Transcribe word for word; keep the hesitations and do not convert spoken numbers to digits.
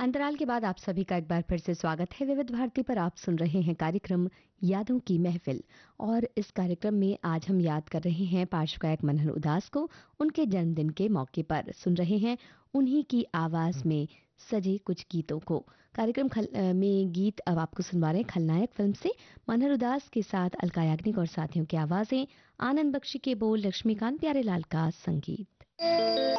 अंतराल के बाद आप सभी का एक बार फिर से स्वागत है। विविध भारती पर आप सुन रहे हैं कार्यक्रम यादों की महफिल, और इस कार्यक्रम में आज हम याद कर रहे हैं पार्श्व गायक मनहर उदास को उनके जन्मदिन के मौके पर। सुन रहे हैं उन्हीं की आवाज में सजे कुछ गीतों को। कार्यक्रम खल, में गीत अब आपको सुनवा रहे हैं खलनायक फिल्म से। मनहर उदास के साथ अलका याग्निक और साथियों की आवाजें, आनंद बख्शी के बोल, लक्ष्मीकांत प्यारेलाल का संगीत।